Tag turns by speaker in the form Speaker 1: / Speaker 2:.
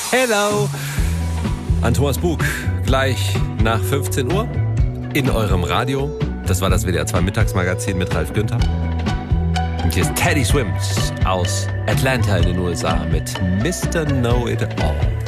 Speaker 1: Hello! An Thomas Bug, gleich nach 15 Uhr in eurem Radio. Das war das WDR 2 Mittagsmagazin mit Ralf Günther. Und hier ist Teddy Swims aus Atlanta in den USA mit Mr. Know It All.